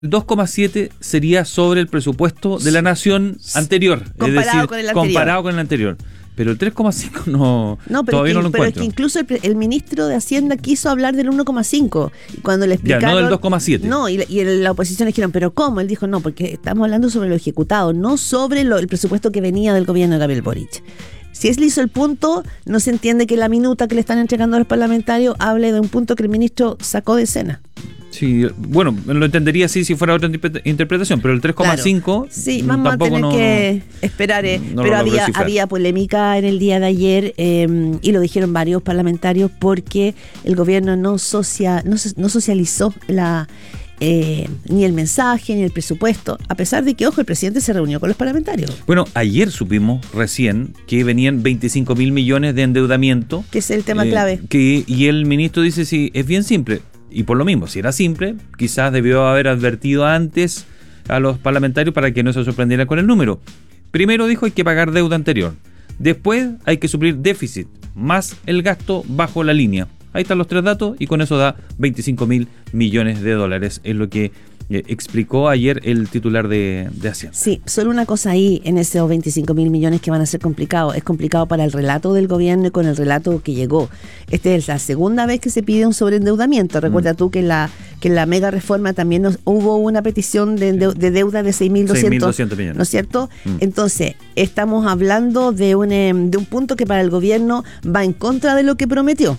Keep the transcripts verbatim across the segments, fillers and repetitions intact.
dos coma siete sería sobre el presupuesto de la nación anterior, comparado es decir, con el anterior. comparado con el anterior. Pero el tres coma cinco no, no pero todavía que, no lo pero encuentro. es que incluso el, el ministro de Hacienda quiso hablar del uno coma cinco. Cuando le explicaron... Ya, no del dos coma siete. No, y, y la oposición le dijeron, ¿pero cómo? Él dijo, no, porque estamos hablando sobre lo ejecutado, no sobre lo, el presupuesto que venía del gobierno de Gabriel Boric. Si él hizo el punto, no se entiende que la minuta que le están entregando a los parlamentarios hable de un punto que el ministro sacó de escena. Sí, bueno, lo entendería así si fuera otra interpretación, pero el tres coma cinco claro. Sí, vamos a tener no, que esperar. Eh. No pero había, había polémica en el día de ayer eh, y lo dijeron varios parlamentarios porque el gobierno no, socia, no, no socializó la... Eh, ni el mensaje, ni el presupuesto, a pesar de que, ojo, el presidente se reunió con los parlamentarios. Bueno, ayer supimos recién que venían veinticinco mil millones de endeudamiento. Que es el tema eh, clave. Que, y el ministro dice, sí, es bien simple. Y por lo mismo, si era simple, quizás debió haber advertido antes a los parlamentarios para que no se sorprendieran con el número. Primero dijo hay que pagar deuda anterior. Después hay que suplir déficit, más el gasto bajo la línea. Ahí están los tres datos y con eso da veinticinco mil millones de dólares, es lo que eh, explicó ayer el titular de, de Hacienda. Sí, solo una cosa ahí en esos veinticinco mil millones que van a ser complicados. Es complicado para el relato del gobierno y con el relato que llegó. Esta es la segunda vez que se pide un sobreendeudamiento. Recuerda mm. tú que en la, que en la mega reforma también nos, hubo una petición de, de, de deuda de seis mil doscientos millones. ¿No es cierto? Mm. Entonces, estamos hablando de un, de un punto que para el gobierno va en contra de lo que prometió.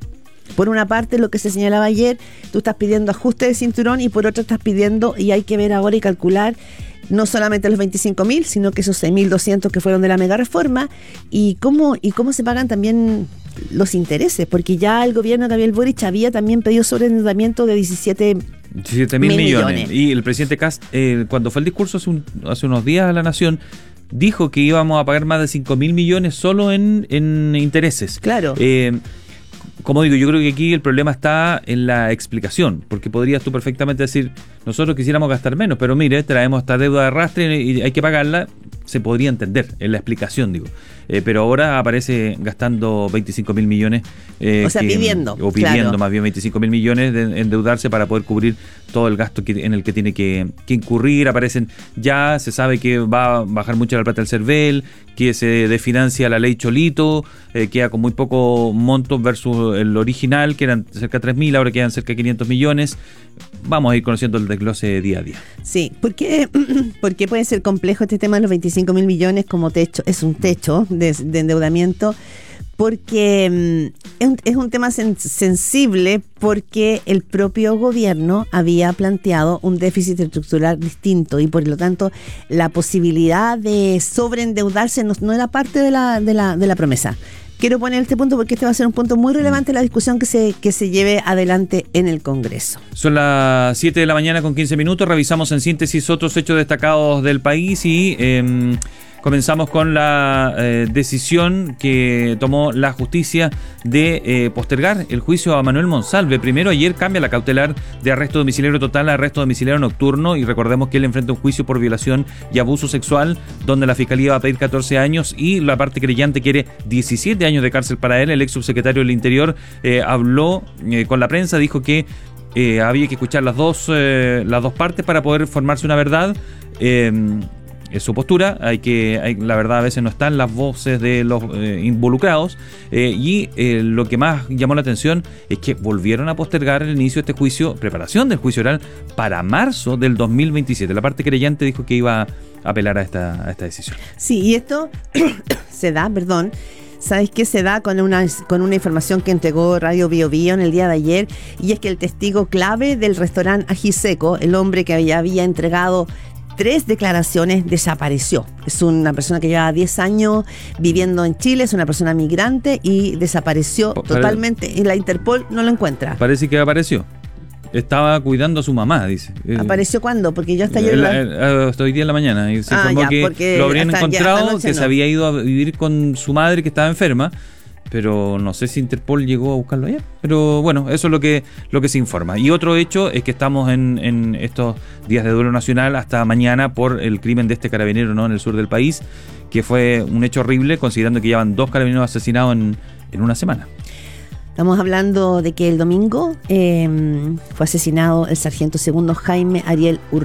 Por una parte, lo que se señalaba ayer, tú estás pidiendo ajuste de cinturón y por otra estás pidiendo, y hay que ver ahora y calcular, no solamente los veinticinco mil, sino que esos seis mil doscientos que fueron de la mega reforma, y cómo, y cómo se pagan también los intereses, porque ya el gobierno de Gabriel Boric había también pedido sobreendeudamiento de diecisiete mil millones. Y el presidente Kast, eh, cuando fue el discurso hace, un, hace unos días a la Nación, dijo que íbamos a pagar más de cinco mil millones solo en, en intereses. Claro. Eh, Como digo, yo creo que aquí el problema está en la explicación, porque podrías tú perfectamente decir, nosotros quisiéramos gastar menos, pero mire, traemos esta deuda de arrastre y hay que pagarla, se podría entender en la explicación, digo. Eh, pero ahora aparece gastando veinticinco mil millones. Eh, o sea, que, pidiendo. O pidiendo claro. más bien veinticinco mil millones de endeudarse para poder cubrir todo el gasto que, en el que tiene que, que incurrir. Aparecen ya, se sabe que va a bajar mucho la plata del CERVEL, que se desfinancia la ley Cholito, eh, queda con muy poco monto versus el original, que eran cerca de tres mil, ahora quedan cerca de quinientos millones. Vamos a ir conociendo el desglose día a día. Sí, ¿por qué, ¿por qué puede ser complejo este tema de los veinticinco mil millones como techo? Es un techo de, de endeudamiento, porque mm, es, un, es un tema sen, sensible, porque el propio gobierno había planteado un déficit estructural distinto y por lo tanto la posibilidad de sobreendeudarse no, no era parte de la, de la, de la promesa. Quiero poner este punto porque este va a ser un punto muy relevante en la discusión que se, que se lleve adelante en el Congreso. Son las siete de la mañana con quince minutos. Revisamos en síntesis otros hechos destacados del país y eh, comenzamos con la eh, decisión que tomó la justicia de eh, postergar el juicio a Manuel Monsalve. Primero, ayer cambia la cautelar de arresto domiciliario total a arresto domiciliario nocturno y recordemos que él enfrenta un juicio por violación y abuso sexual donde la Fiscalía va a pedir catorce años y la parte creyente quiere diecisiete años de cárcel para él. El ex subsecretario del Interior eh, habló eh, con la prensa, dijo que eh, había que escuchar las dos, eh, las dos partes para poder formarse una verdad. Eh, Es su postura, hay que, hay, la verdad a veces no están las voces de los eh, involucrados eh, y eh, lo que más llamó la atención es que volvieron a postergar el inicio de este juicio, preparación del juicio oral para marzo del dos mil veintisiete. La parte creyente dijo que iba a apelar a esta, a esta decisión. Sí, y esto se da, perdón, ¿sabes qué? Se da con una, con una información que entregó Radio Bio Bio en el día de ayer, y es que el testigo clave del restaurante Ají Seco, el hombre que había, había entregado tres declaraciones, desapareció. Es una persona que lleva diez años viviendo en Chile, es una persona migrante y desapareció Pare- totalmente. Y la Interpol no lo encuentra. Parece que apareció. Estaba cuidando a su mamá, dice. ¿Apareció cuándo? Porque yo hasta ayer... La, la, hasta hoy día en la mañana. Y se ah, informó ya, que lo habrían hasta, encontrado, que no. se había ido a vivir con su madre que estaba enferma. Pero no sé si Interpol llegó a buscarlo ayer. Pero bueno, eso es lo que lo que se informa. Y otro hecho es que estamos en, en estos días de duelo nacional hasta mañana por el crimen de este carabinero, ¿no?, en el sur del país, que fue un hecho horrible, considerando que llevan dos carabineros asesinados en, en una semana. Estamos hablando de que el domingo eh, fue asesinado el sargento segundo Jaime Ariel Urrutia.